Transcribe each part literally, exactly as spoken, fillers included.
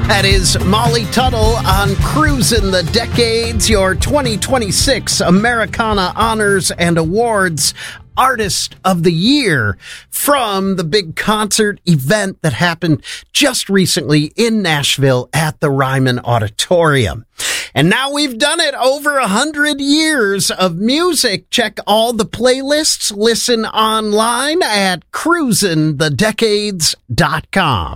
That is Molly Tuttle on Cruisin' the Decades, your twenty twenty-six Americana Honors and Awards Artist of the Year from the big concert event that happened just recently in Nashville at the Ryman Auditorium. And now we've done it, over a hundred years of music. Check all the playlists. Listen online at cruisin the decades dot com.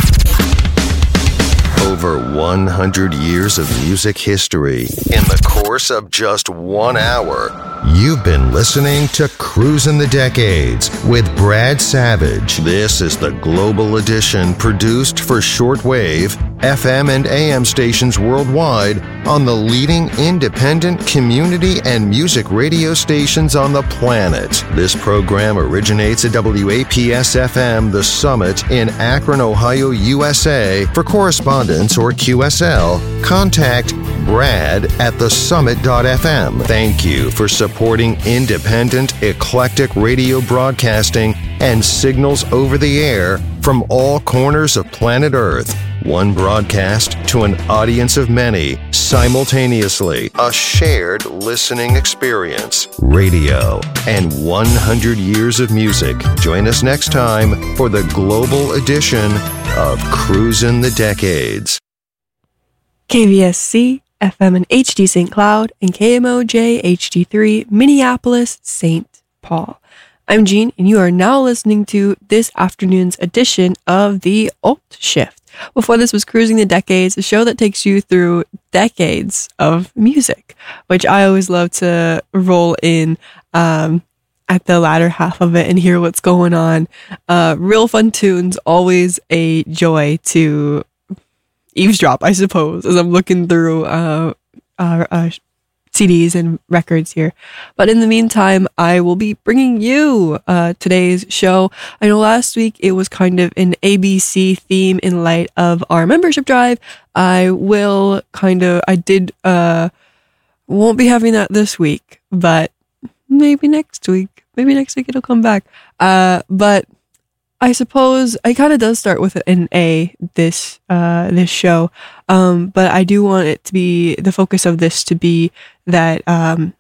Over one hundred years of music history in the course of just one hour. You've been listening to Cruisin' the Decades with Brad Savage. This is the Global Edition, produced for shortwave, F M and A M stations worldwide on the leading independent community and music radio stations on the planet. This program originates at W A P S F M The Summit in Akron, Ohio, U S A. For correspondence or Q S L, contact Brad at the summit dot f m. Thank you for supporting independent, eclectic radio broadcasting and signals over the air from all corners of planet Earth. One broadcast to an audience of many, simultaneously. A shared listening experience. Radio and one hundred years of music. Join us next time for the global edition of Cruisin' the Decades. K V S C, F M and H D Saint Cloud, and K M O J H D three, Minneapolis, Saint Paul. I'm Jean, and you are now listening to this afternoon's edition of the Alt Shift. Before this was Cruising the Decades, a show that takes you through decades of music, which I always love to roll in um, at the latter half of it and hear what's going on. Uh, real fun tunes, always a joy to eavesdrop, I suppose, as I'm looking through uh, our uh, C Ds and records here. But in the meantime, I will be bringing you uh, today's show. I know last week it was kind of an A B C theme in light of our membership drive. I will kind of, I did, uh, won't be having that this week, but maybe next week. Maybe next week it'll come back. Uh, but I suppose it kind of does start with an A, this uh, this show, um, but I do want it to be, the focus of this to be that um,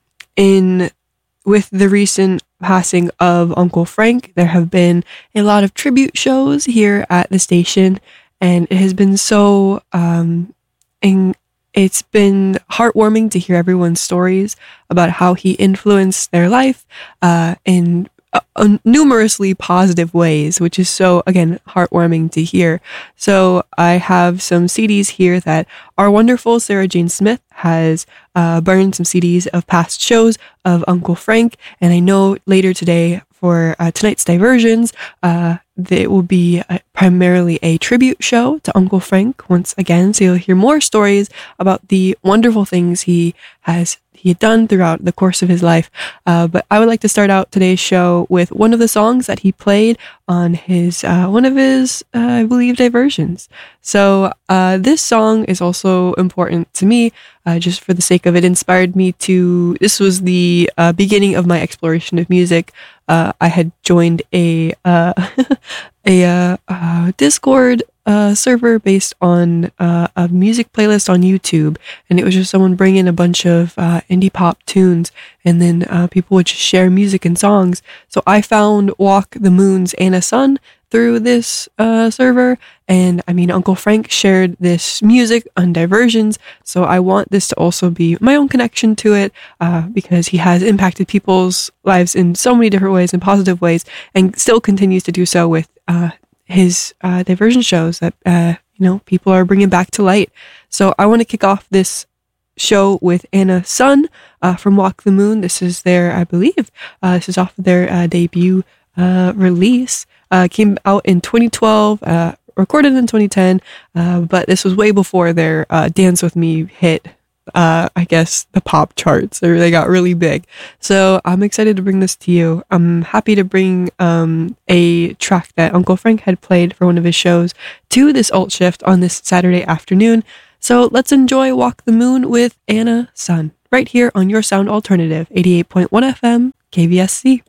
in with the recent passing of Uncle Frank, there have been a lot of tribute shows here at the station, and it has been so, um, in, it's been heartwarming to hear everyone's stories about how he influenced their life uh, in Uh, numerously positive ways, which is so, again, heartwarming to hear. So I have some C Ds here that our wonderful Sarah Jane Smith has uh, burned some C Ds of past shows of Uncle Frank, and I know later today for uh, tonight's diversions, uh, it will be uh, primarily a tribute show to Uncle Frank once again, so you'll hear more stories about the wonderful things he has he had done throughout the course of his life. Uh, but I would like to start out today's show with one of the songs that he played on his, uh, one of his, uh, I believe, diversions. So uh, this song is also important to me, uh, just for the sake of it inspired me to, this was the uh, beginning of my exploration of music. Uh, I had joined a, uh, a uh, uh, Discord Uh, server based on uh, a music playlist on YouTube, and it was just someone bringing a bunch of uh, indie pop tunes, and then uh, people would just share music and songs. So I found Walk the Moon's Anna Sun through this uh, server, and I mean Uncle Frank shared this music on Diversions, so I want this to also be my own connection to it, uh, because he has impacted people's lives in so many different ways, in positive ways, and still continues to do so with uh, his uh, diversion shows that, uh, you know, people are bringing back to light. So I want to kick off this show with Anna Sun uh, from Walk the Moon. This is their, I believe, uh, this is off of their uh, debut uh, release. Uh, came out in twenty twelve, uh, recorded in twenty ten, uh, but this was way before their uh, Dance With Me hit, uh, I guess, the pop charts. They really got really big. So I'm excited to bring this to you. I'm happy to bring um, a track that Uncle Frank had played for one of his shows to this Alt Shift on this Saturday afternoon. So let's enjoy Walk the Moon with Anna Sun, right here on your sound alternative, eighty-eight point one F M, K V S C.